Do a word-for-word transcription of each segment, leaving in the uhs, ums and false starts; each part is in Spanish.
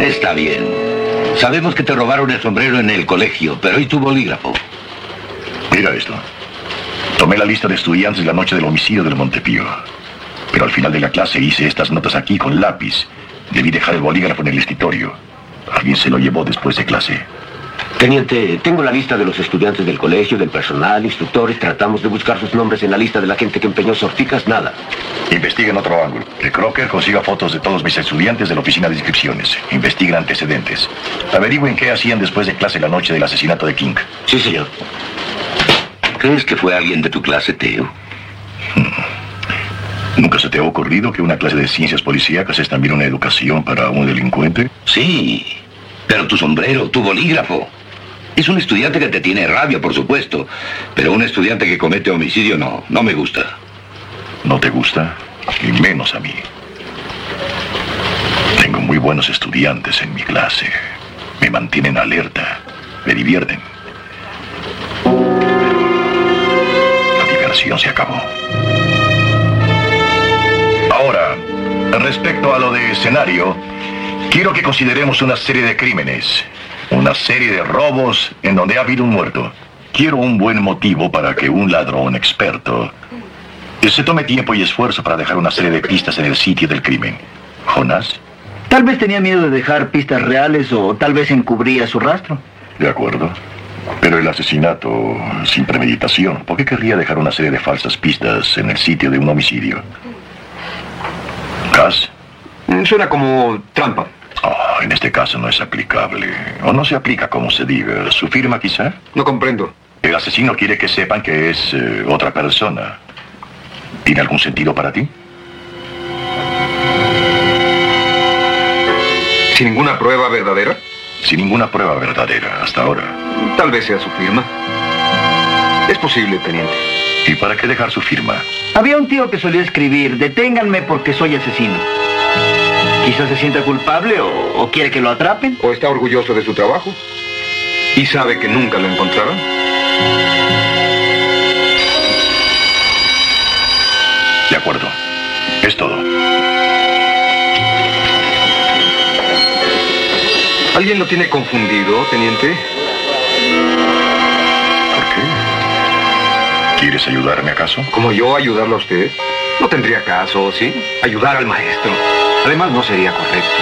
Está bien. Sabemos que te robaron el sombrero en el colegio, pero ¿y tu bolígrafo? Mira esto. Tomé la lista de estudiantes la noche del homicidio del Montepío. Pero al final de la clase hice estas notas aquí con lápiz. Debí dejar el bolígrafo en el escritorio. Alguien se lo llevó después de clase. Teniente, tengo la lista de los estudiantes del colegio, del personal, instructores. Tratamos de buscar sus nombres en la lista de la gente que empeñó sortijas. Nada. Investiguen otro ángulo. Que Crocker consiga fotos de todos mis estudiantes de la oficina de inscripciones. Investiguen antecedentes. Averigüen qué hacían después de clase la noche del asesinato de King. Sí, señor. ¿Crees que fue alguien de tu clase, Theo? ¿Nunca se te ha ocurrido que una clase de ciencias policíacas es también una educación para un delincuente? Sí, pero tu sombrero, tu bolígrafo. Es un estudiante que te tiene rabia, por supuesto. Pero un estudiante que comete homicidio no, no me gusta. ¿No te gusta? Y menos a mí. Tengo muy buenos estudiantes en mi clase. Me mantienen alerta. Me divierten. La diversión se acabó. Ahora, respecto a lo de escenario, quiero que consideremos una serie de crímenes. Una serie de robos en donde ha habido un muerto. Quiero un buen motivo para que un ladrón experto se tome tiempo y esfuerzo para dejar una serie de pistas en el sitio del crimen. ¿Jonas? Tal vez tenía miedo de dejar pistas reales o tal vez encubría su rastro. De acuerdo. Pero el asesinato sin premeditación, ¿por qué querría dejar una serie de falsas pistas en el sitio de un homicidio? ¿Cass? Suena como trampa. Oh, en este caso no es aplicable. O no se aplica como se diga. ¿Su firma quizá? No comprendo. El asesino quiere que sepan que es eh, otra persona. ¿Tiene algún sentido para ti? ¿Sin ninguna prueba verdadera? Sin ninguna prueba verdadera hasta ahora. Tal vez sea su firma. Es posible, teniente. ¿Y para qué dejar su firma? Había un tío que solía escribir: deténganme porque soy asesino. Quizás se sienta culpable o, o quiere que lo atrapen. O está orgulloso de su trabajo y sabe que nunca lo encontrarán. De acuerdo. Es todo. ¿Alguien lo tiene confundido, teniente? ¿Por qué? ¿Quieres ayudarme acaso? ¿Como yo ayudarlo a usted? No tendría caso, ¿sí? Ayudar al maestro. Además, no sería correcto.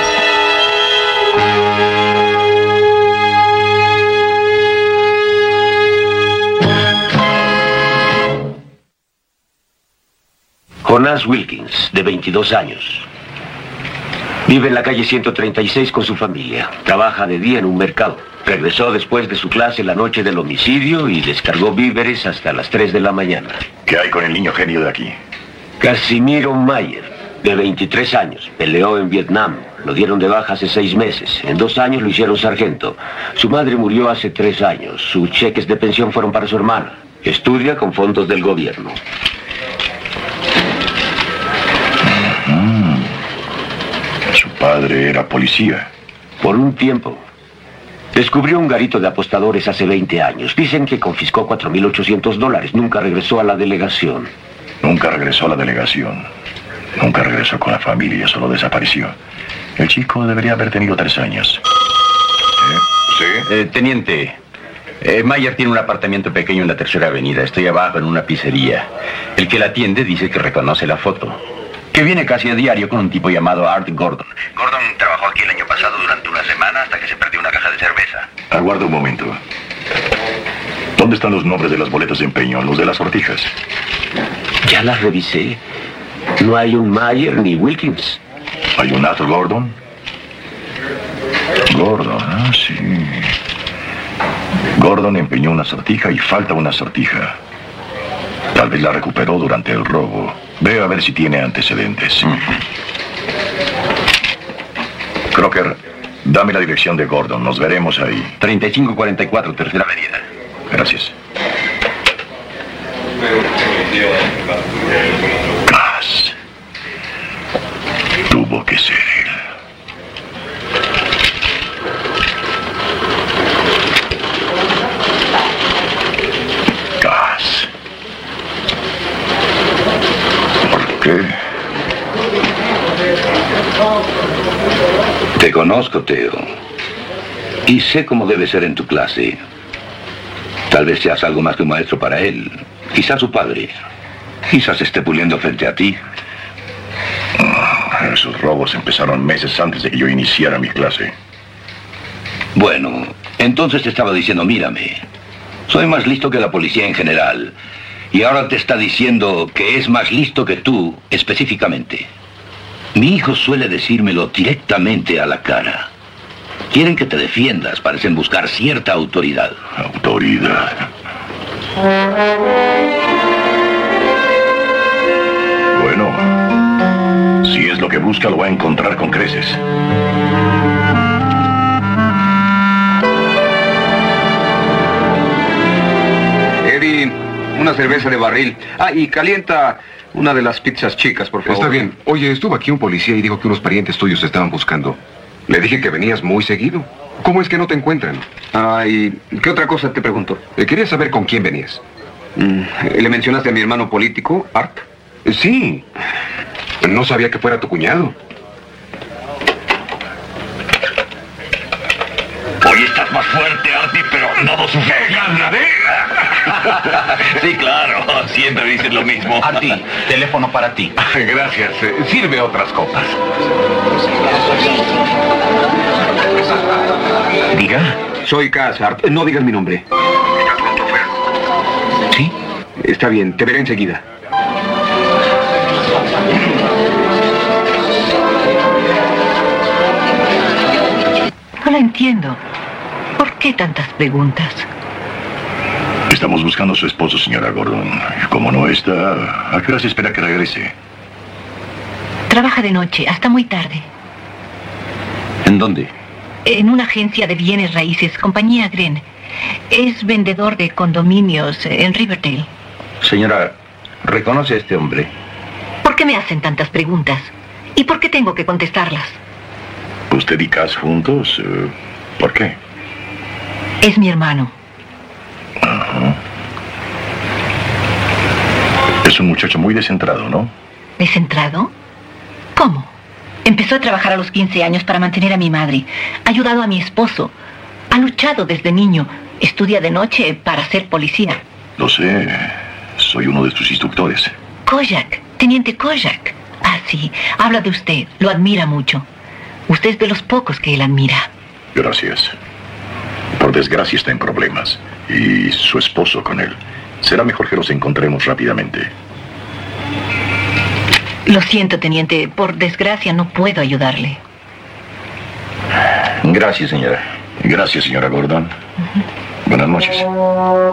Jonas Wilkins, de veintidós años. Vive en la calle ciento treinta y seis con su familia. Trabaja de día en un mercado. Regresó después de su clase la noche del homicidio y descargó víveres hasta las tres de la mañana. ¿Qué hay con el niño genio de aquí? Casimiro Mayer, de veintitrés años. Peleó en Vietnam. Lo dieron de baja hace seis meses. En dos años lo hicieron sargento. Su madre murió hace tres años. Sus cheques de pensión fueron para su hermana. Estudia con fondos del gobierno. Su padre era policía. Por un tiempo. Descubrió un garito de apostadores hace veinte años. Dicen que confiscó cuatro mil ochocientos dólares. Nunca regresó a la delegación. Nunca regresó a la delegación. Nunca regresó con la familia, solo desapareció. El chico debería haber tenido tres años. ¿Eh? ¿Sí? Eh, teniente, eh, Mayer tiene un apartamento pequeño en la tercera avenida. Estoy abajo en una pizzería. El que la atiende dice que reconoce la foto. Que viene casi a diario con un tipo llamado Art Gordon. Gordon trabajó aquí el año pasado durante una semana hasta que se perdió una caja de cerveza. Aguarda un momento. ¿Dónde están los nombres de las boletas de empeño, los de las sortijas? Ya las revisé. No hay un Mayer ni Wilkins. ¿Hay un Arthur Gordon? Gordon, ah, sí. Gordon empeñó una sortija y falta una sortija. Tal vez la recuperó durante el robo. Ve a ver si tiene antecedentes. Mm. Crocker, dame la dirección de Gordon. Nos veremos ahí. treinta y cinco cuarenta y cuatro, tercera avenida. Gracias. Cass. Tuvo que ser él. Cass. ¿Por qué? Te conozco, Teo. Y sé cómo debe ser en tu clase. Tal vez seas algo más que un maestro para él. Quizás su padre. Quizás esté puliendo frente a ti. Esos robos empezaron meses antes de que yo iniciara mi clase. Bueno, entonces te estaba diciendo, mírame. Soy más listo que la policía en general. Y ahora te está diciendo que es más listo que tú, específicamente. Mi hijo suele decírmelo directamente a la cara. Quieren que te defiendas, parecen buscar cierta autoridad. Autoridad. Bueno, si es lo que busca, lo va a encontrar con creces. Eddie, una cerveza de barril. Ah, y calienta una de las pizzas chicas, por favor. Está bien. Oye, estuvo aquí un policía y dijo que unos parientes tuyos te estaban buscando. Le dije que venías muy seguido. ¿Cómo es que no te encuentran? Ah, ¿y qué otra cosa te pregunto? Eh, quería saber con quién venías. Mm, ¿Le mencionaste a mi hermano político, Art? Eh, sí. No sabía que fuera tu cuñado. Hoy estás más fuerte, Artie, pero no lo suficiente. Sí, claro, siempre dices lo mismo. Artie, teléfono para ti. Gracias. Eh, sirve otras copas. Diga. Soy Cass, Art. No digas mi nombre. ¿Estás con tu ofer? ¿Sí? Está bien, te veré enseguida. No la entiendo. ¿Por qué tantas preguntas? Estamos buscando a su esposo, señora Gordon. Como no está, ¿a qué hora se espera que regrese? Trabaja de noche, hasta muy tarde. ¿En dónde? En una agencia de bienes raíces, compañía Gren. Es vendedor de condominios en Riverdale. Señora, ¿reconoce a este hombre? ¿Por qué me hacen tantas preguntas? ¿Y por qué tengo que contestarlas? ¿Usted y Cass juntos? Eh, ¿Por qué? Es mi hermano. Ajá. Es un muchacho muy descentrado, ¿no? ¿Descentrado? ¿Cómo? Empezó a trabajar a los quince años para mantener a mi madre. Ha ayudado a mi esposo. Ha luchado desde niño. Estudia de noche para ser policía. Lo sé. Soy uno de sus instructores. Kojak, teniente Kojak. Ah, sí. Habla de usted. Lo admira mucho. Usted es de los pocos que él admira. Gracias. Por desgracia está en problemas. Y su esposo con él. Será mejor que los encontremos rápidamente. Lo siento, teniente. Por desgracia no puedo ayudarle. Gracias, señora. Gracias, señora Gordon. Buenas noches.